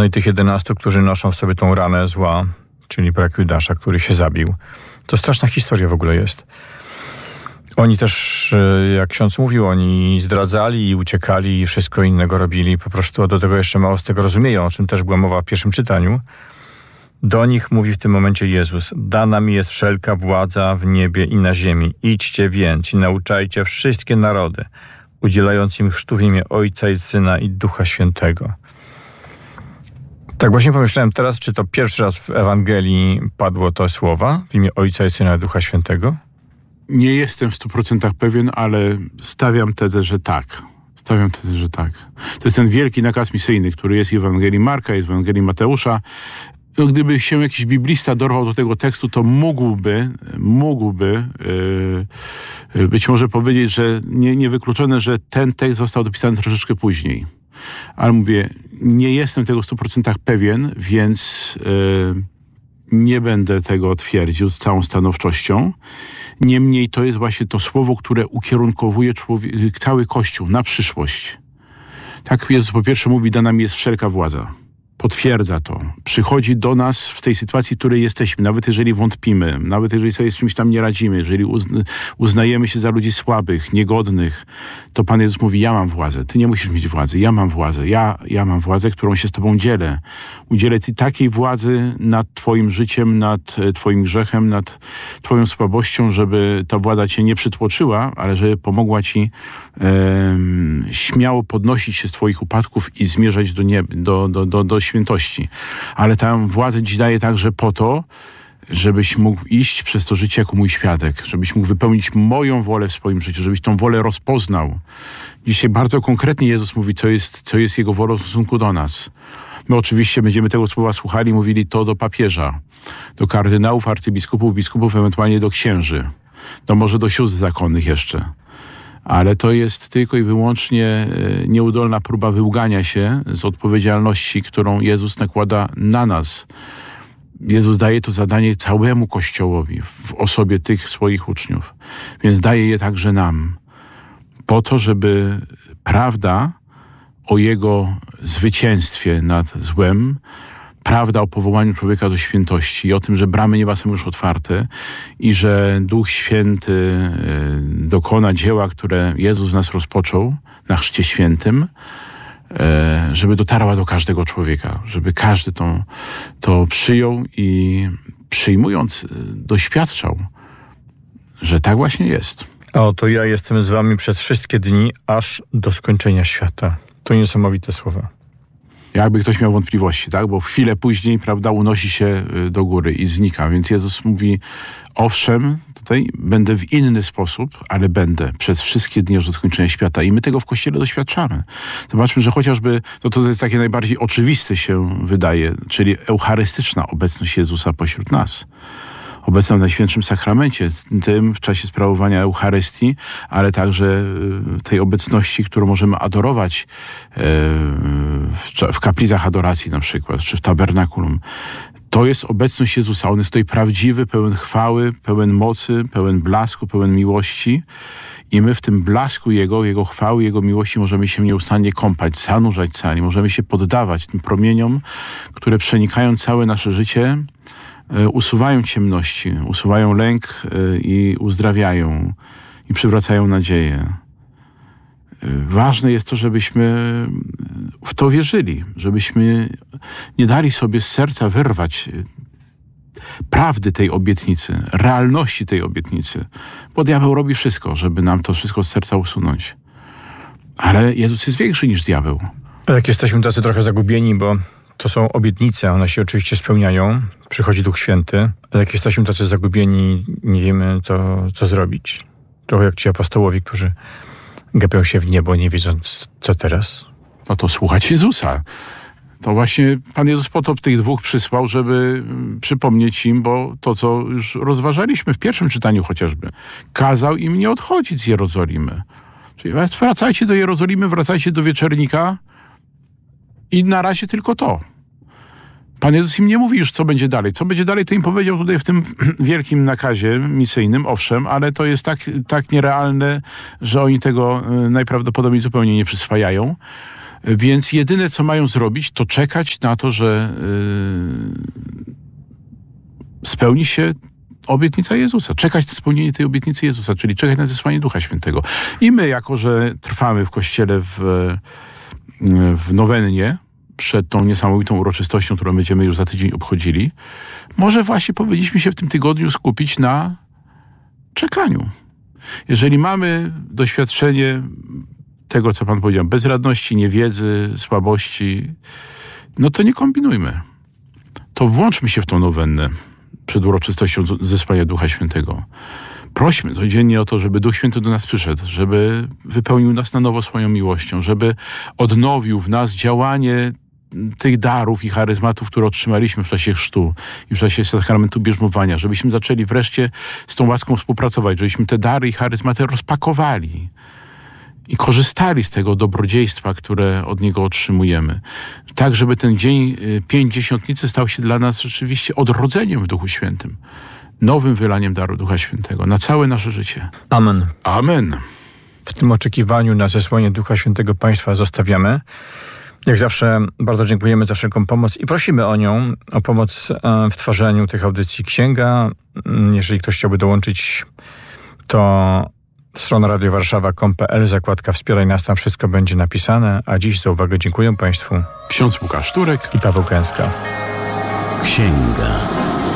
No i tych 11, którzy noszą w sobie tą ranę zła, czyli brak Judasza, który się zabił. To straszna historia w ogóle jest. Oni też, jak ksiądz mówił, oni zdradzali i uciekali i wszystko innego robili. Po prostu do tego jeszcze mało z tego rozumieją, o czym też była mowa w pierwszym czytaniu. Do nich mówi w tym momencie Jezus: dana mi jest wszelka władza w niebie i na ziemi. Idźcie więc i nauczajcie wszystkie narody, udzielając im chrztu w imię Ojca i Syna i Ducha Świętego. Tak właśnie pomyślałem teraz, czy to pierwszy raz w Ewangelii padło to słowa w imię Ojca i Syna i Ducha Świętego? Nie jestem w 100% pewien, ale stawiam tezę, że tak. To jest ten wielki nakaz misyjny, który jest w Ewangelii Marka, jest w Ewangelii Mateusza. No, gdyby się jakiś biblista dorwał do tego tekstu, to mógłby być może powiedzieć, że niewykluczone, że ten tekst został dopisany troszeczkę później. Ale mówię, nie jestem tego w 100% pewien, więc nie będę tego twierdził z całą stanowczością. Niemniej to jest właśnie to słowo, które ukierunkowuje cały Kościół na przyszłość. Tak Jezus po pierwsze mówi: dana mi jest wszelka władza. Potwierdza to. Przychodzi do nas w tej sytuacji, w której jesteśmy, nawet jeżeli wątpimy, nawet jeżeli sobie z czymś tam nie radzimy, jeżeli uznajemy się za ludzi słabych, niegodnych, to Pan Jezus mówi: ja mam władzę, ty nie musisz mieć władzy, ja mam władzę, ja mam władzę, którą się z tobą dzielę. Udzielę ci takiej władzy nad twoim życiem, nad twoim grzechem, nad twoją słabością, żeby ta władza cię nie przytłoczyła, ale żeby pomogła ci śmiało podnosić się z twoich upadków i zmierzać do świętości. Ale tę władzę dziś daje także po to, żebyś mógł iść przez to życie jako mój świadek, żebyś mógł wypełnić moją wolę w swoim życiu, żebyś tą wolę rozpoznał. Dzisiaj bardzo konkretnie Jezus mówi, co jest Jego wolą w stosunku do nas. My oczywiście będziemy tego słowa słuchali i mówili to do papieża, do kardynałów, arcybiskupów, biskupów, ewentualnie do księży, może do sióstr zakonnych jeszcze. Ale to jest tylko i wyłącznie nieudolna próba wyłgania się z odpowiedzialności, którą Jezus nakłada na nas. Jezus daje to zadanie całemu Kościołowi w osobie tych swoich uczniów. Więc daje je także nam. Po to, żeby prawda o Jego zwycięstwie nad złem, prawda o powołaniu człowieka do świętości i o tym, że bramy nieba są już otwarte i że Duch Święty dokona dzieła, które Jezus w nas rozpoczął na Chrzcie Świętym, żeby dotarła do każdego człowieka, żeby każdy to przyjął i przyjmując doświadczał, że tak właśnie jest. A oto ja jestem z wami przez wszystkie dni, aż do skończenia świata. To niesamowite słowa. Jakby ktoś miał wątpliwości, tak? Bo chwilę później, prawda, unosi się do góry i znika. Więc Jezus mówi: owszem, tutaj będę w inny sposób, ale będę przez wszystkie dni aż do skończenia świata. I my tego w Kościele doświadczamy. Zobaczmy, że chociażby, to jest takie najbardziej oczywiste się wydaje, czyli eucharystyczna obecność Jezusa pośród nas. Obecna w Najświętszym Sakramencie, tym w czasie sprawowania Eucharystii, ale także tej obecności, którą możemy adorować w kaplicach adoracji na przykład, czy w tabernakulum. To jest obecność Jezusa. On jest tutaj prawdziwy, pełen chwały, pełen mocy, pełen blasku, pełen miłości. I my w tym blasku Jego chwały, Jego miłości możemy się nieustannie kąpać, zanurzać cali. Możemy się poddawać tym promieniom, które przenikają całe nasze życie, usuwają ciemności, usuwają lęk i uzdrawiają i przywracają nadzieję. Ważne jest to, żebyśmy w to wierzyli, żebyśmy nie dali sobie z serca wyrwać prawdy tej obietnicy, realności tej obietnicy, bo diabeł robi wszystko, żeby nam to wszystko z serca usunąć. Ale Jezus jest większy niż diabeł. Jak jesteśmy tacy trochę zagubieni, bo to są obietnice, one się oczywiście spełniają, przychodzi Duch Święty, ale jak jesteśmy tacy zagubieni, nie wiemy co zrobić. Trochę jak ci apostołowie, którzy gapią się w niebo, nie wiedząc co teraz. No to słuchać Jezusa. To właśnie Pan Jezus po to tych dwóch przysłał, żeby przypomnieć im, bo to, co już rozważaliśmy w pierwszym czytaniu chociażby, kazał im nie odchodzić z Jerozolimy. Czyli wracajcie do Jerozolimy, wracajcie do wieczernika i na razie tylko to. Pan Jezus im nie mówi już, co będzie dalej. Co będzie dalej, to im powiedział tutaj w tym wielkim nakazie misyjnym, owszem, ale to jest tak nierealne, że oni tego najprawdopodobniej zupełnie nie przyswajają. Więc jedyne, co mają zrobić, to czekać na to, że spełni się obietnica Jezusa. Czekać na spełnienie tej obietnicy Jezusa, czyli czekać na zesłanie Ducha Świętego. I my, jako że trwamy w Kościele w nowennie, przed tą niesamowitą uroczystością, którą będziemy już za tydzień obchodzili, może właśnie powinniśmy się w tym tygodniu skupić na czekaniu. Jeżeli mamy doświadczenie tego, co Pan powiedział, bezradności, niewiedzy, słabości, no to nie kombinujmy. To włączmy się w tą nowennę przed uroczystością zesłania Ducha Świętego. Prośmy codziennie o to, żeby Duch Święty do nas przyszedł, żeby wypełnił nas na nowo swoją miłością, żeby odnowił w nas działanie tych darów i charyzmatów, które otrzymaliśmy w czasie chrztu i w czasie sakramentu bierzmowania, żebyśmy zaczęli wreszcie z tą łaską współpracować, żebyśmy te dary i charyzmaty rozpakowali i korzystali z tego dobrodziejstwa, które od Niego otrzymujemy. Tak, żeby ten dzień Pięćdziesiątnicy stał się dla nas rzeczywiście odrodzeniem w Duchu Świętym. Nowym wylaniem daru Ducha Świętego na całe nasze życie. Amen. Amen. W tym oczekiwaniu na zesłanie Ducha Świętego Państwa zostawiamy. Jak zawsze bardzo dziękujemy za wszelką pomoc i prosimy o nią, o pomoc w tworzeniu tych audycji Księga. Jeżeli ktoś chciałby dołączyć, to strona radiowarszawa.com.pl, zakładka Wspieraj nas, tam wszystko będzie napisane. A dziś za uwagę dziękuję Państwu. Ksiądz Łukasz Turek i Paweł Kęska. Księga.